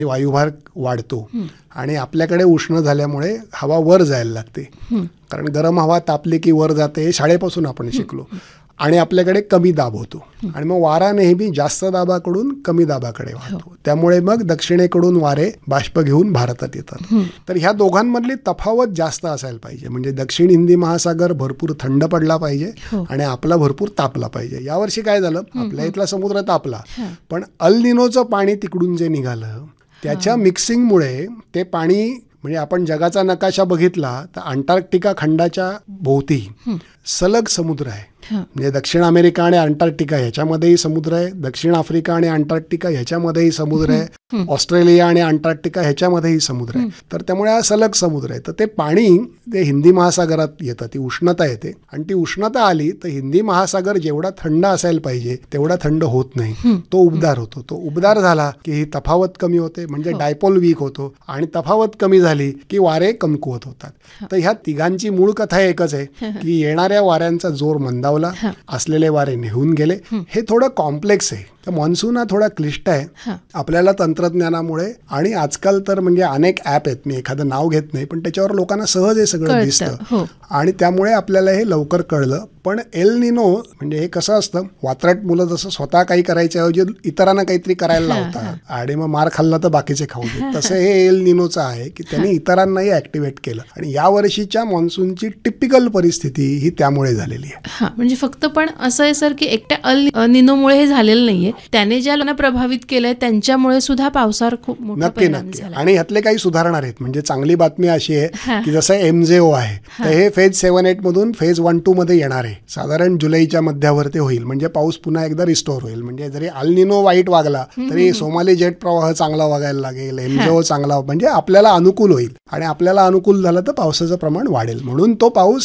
वायुभार वाढतो आणि आपल्याकडे उष्ण झाल्यामुळे हवा वर जायला लागते. कारण गरम हवा तापली की वर जाते, हे शाळेपासून आपण शिकलो. आणि आपल्याकडे कमी दाब होतो आणि मग वारा नेहमी जास्त दाबाकडून कमी दाबाकडे वाहतो. त्यामुळे मग दक्षिणेकडून वारे बाष्प घेऊन भारतात येतात. तर ह्या दोघांमधली तफावत जास्त असायला पाहिजे. म्हणजे दक्षिण हिंदी महासागर भरपूर थंड पडला पाहिजे आणि आपला भरपूर तापला पाहिजे. यावर्षी काय झालं, आपल्या इथला समुद्र तापला, पण अल निनोचं पाणी तिकडून जे निघालं त्याच्या मिक्सिंगमुळे ते पाणी, म्हणजे आपण जगाचा नकाशा बघितला तर अंटार्क्टिका खंडाच्या भोवती सलग समुद्र आहे. म्हणजे दक्षिण अमेरिका आणि अंटार्क्टिका ह्याच्यामध्येही समुद्र आहे, दक्षिण आफ्रिका आणि अंटार्क्टिका ह्याच्यामध्येही समुद्र आहे, ऑस्ट्रेलिया आणि अंटार्क्टिका ह्याच्यामध्येही समुद्र आहे. तर त्यामुळे हा सलग समुद्र आहे. तर ते पाणी ते हिंदी महासागरात येतं, ती उष्णता येते आणि ती उष्णता आली तर हिंदी महासागर जेवढा थंड असायला पाहिजे तेवढा थंड होत नाही, तो उबदार होतो. तो उबदार झाला की ही तफावत कमी होते, म्हणजे डायपोल वीक होतो आणि तफावत कमी झाली की वारे कमकुवत होतात. तर ह्या तिघांची मूळ कथा एकच आहे की येणाऱ्या वाऱ्यांचा जोर मंदावला, असलेले वारे निघून गेले. हे थोडं कॉम्प्लेक्स आहे. तर मान्सून हा थोडा क्लिष्ट आहे. आपल्याला तंत्रज्ञानामुळे आणि आजकाल तर म्हणजे अनेक ॲप आहेत, मी एखादं नाव घेत नाही, पण त्याच्यावर लोकांना सहज हे सगळं दिसतं आणि त्यामुळे आपल्याला हे लवकर कळलं. पण एल निनो म्हणजे हे कसं असतं, वात्रट मुलं जसं स्वतः काही करायच्या ऐवजी इतरांना काहीतरी करायला लावतात आणि मग मार खाल्ला तर बाकीचे खाऊ देत, तसं हे एल निनोचं आहे की त्यांनी इतरांनाही ऍक्टिव्हेट केलं. आणि या वर्षीच्या मान्सूनची टिपिकल परिस्थिती ही त्यामुळे झालेली आहे. म्हणजे फक्त पण असं आहे सर की एकट्या अल निनोमुळे हे झालेलं नाहीये, त्याने ज्या लोकांना प्रभावित केलंय त्यांच्यामुळे सुद्धा पावसावर खूप मोठा परिणाम झाला. आणि ह्यातले काही सुधारणार आहेत. म्हणजे चांगली बातमी अशी आहे की जसं MJO आहे तर हे फेज 7-8 मधून फेज 1-2 मध्ये येणार आहे. साधारण जुलैच्या मध्यावरती होईल, म्हणजे पाऊस पुन्हा एकदा रिस्टोर होईल. म्हणजे जरी अल निनो वाईट वागला तरी सोमाली जेट प्रवाह चांगला वागायला लागेल, MJO चांगला, म्हणजे आपल्याला अनुकूल होईल आणि आपल्याला अनुकूल झालं तर पावसाचं प्रमाण वाढेल. म्हणून तो पाऊस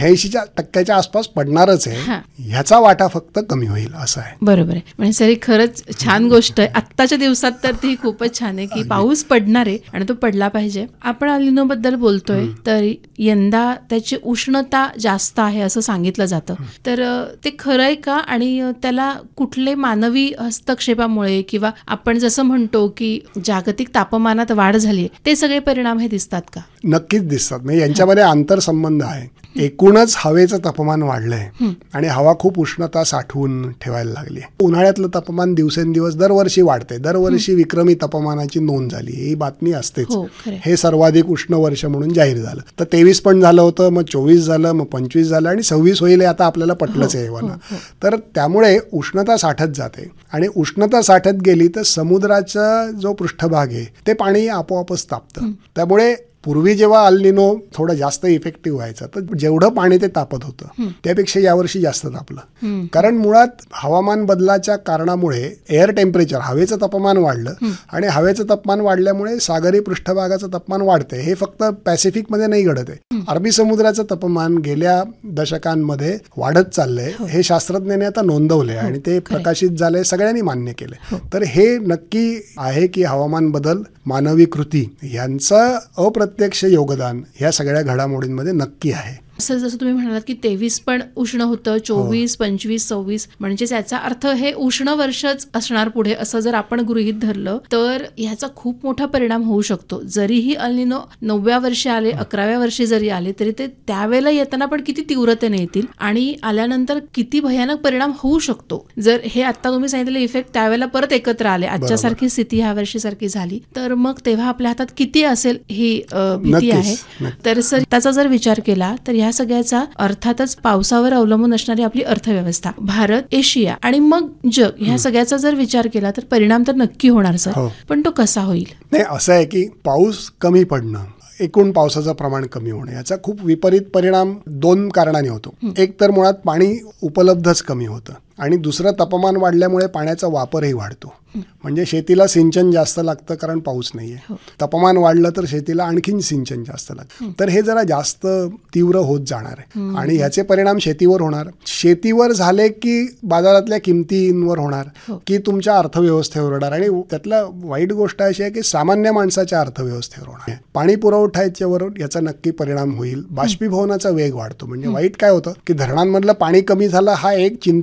88% आसपास पडणारच आहे. ह्याचा वाटा फक्त कमी होईल असं आहे. बरोबर आहे. म्हणजे खरंच छान गोष्ट आहे. आत्ताच्या दिवसात तर ती खूपच छान आहे की पाऊस पडणार आहे आणि तो पडला पाहिजे. आपण अल निनो बद्दल बोलतोय तर यंदा त्याची उष्णता जास्त आहे असं सांगितलं जातं. तर ते खरं आहे का? आणि त्याला कुठले मानवी हस्तक्षेपामुळे किंवा आपण जसं म्हणतो की जागतिक तापमानात वाढ झाली, ते सगळे परिणाम हे दिसतात का? नक्कीच दिसतात. म्हणजे यांच्यामध्ये आंतरसंबंध आहे. एकूणच हवेचं तापमान वाढलंय आणि हवा खूप उष्णता साठवून ठेवायला लागली. उन्हाळ्यातलं तापमान दिवसेंदिवस दरवर्षी वाढते. दरवर्षी विक्रमी तापमानाची नोंद झाली, ही बातमी असतेच. हे सर्वाधिक उष्ण वर्ष म्हणून जाहीर झालं. तर 23 पण झालं होतं, मग 24 झालं, मग 25 झालं आणि 26 होईल, आता आपल्याला पटलंच आहे एव्हाना. तर त्यामुळे उष्णता साठत जाते आणि उष्णता साठत गेली तर समुद्राचा जो पृष्ठभाग आहे ते पाणी आपोआपच तापतं. त्यामुळे पूर्वी जेव्हा अल निनो थोडं जास्त इफेक्टिव्ह व्हायचं तर जेवढं पाणी ते तापत होतं त्यापेक्षा यावर्षी जास्त तापलं. कारण मुळात हवामान बदलाच्या कारणामुळे एअर टेम्परेचर, हवेचं तापमान वाढलं आणि हवेचं तापमान वाढल्यामुळे सागरी पृष्ठभागाचं तापमान वाढतंय. हे फक्त पॅसिफिकमध्ये नाही घडत आहे. अरबी समुद्राचं तापमान गेल्या दशकांमध्ये वाढत चाललंय. हे शास्त्रज्ञांनी आता नोंदवलंय आणि ते प्रकाशित झालंय, सगळ्यांनी मान्य केलंय. तर हे नक्की आहे की हवामान बदल, मानवी कृती यांचं अप्रत्यक्ष योगदान ह्या सगळ्या घडामोडींमध्ये नक्की आहे. असं जसं तुम्ही म्हणालात की 23 पण उष्ण होतं, 24, 25, 26, म्हणजे याचा अर्थ हे उष्ण वर्षच असणार पुढे असं जर आपण गृहीत धरलं तर ह्याचा खूप मोठा परिणाम होऊ शकतो. जरीही अल निनो 9व्या वर्षी आले, 11व्या वर्षी जरी आले तरी ते त्यावेळेला येताना पण किती तीव्रतेने येतील आणि आल्यानंतर किती भयानक परिणाम होऊ शकतो. जर हे आता तुम्ही सांगितलेले इफेक्ट त्यावेळेला परत एकत्र आले, आजच्यासारखी स्थिती ह्या वर्षी सारखी झाली तर मग तेव्हा आपल्या हातात किती असेल ही भीती आहे. तर सर त्याचा जर विचार केला तर ह्या सगळ्याचा अर्थातच पावसावर अवलंबून असणारी आपली अर्थव्यवस्था, भारत, एशिया आणि मग जग, ह्या सगळ्याचा जर विचार केला तर परिणाम तर नक्की होणार सर. पण तो कसा होईल? नाही, असं आहे की पाऊस कमी पडणं, एकूण पावसाचं प्रमाण कमी होणं याचा खूप विपरीत परिणाम 2 कारणांनी होतो. एक तर मुळात पाणी उपलब्धच कमी होतं आणि दुसरं तापमान वाढल्यामुळे पाण्याचा वापरही वाढतो. म्हणजे शेतीला सिंचन जास्त लागतं कारण पाऊस नाहीये. तापमान वाढलं तर शेतीला आणखीन सिंचन जास्त लागतं. तर हे जरा जास्त तीव्र होत जाणार आहे आणि ह्याचे परिणाम शेतीवर होणार. शेतीवर झाले की बाजारातल्या किमतींवर होणार की तुमच्या अर्थव्यवस्थेवर होणार. आणि त्यातला वाईट गोष्ट अशी आहे की सामान्य माणसाच्या अर्थव्यवस्थेवर होणार. पाणी पुरवठ्याच्यावर याचा नक्की परिणाम होईल. बाष्पीभवनाचा वेग वाढतो. म्हणजे वाईट काय होतं की धरणांमधलं पाणी कमी झालं हा एक चिंतेचा भाग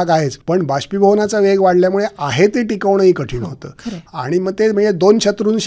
भाग आहेच, पण बाष्पीभवनाचा वेग वाढल्यामुळे आहे ते टिकवणंही कठीण होतं. आणि मग ते म्हणजे दोन शत्रूंशी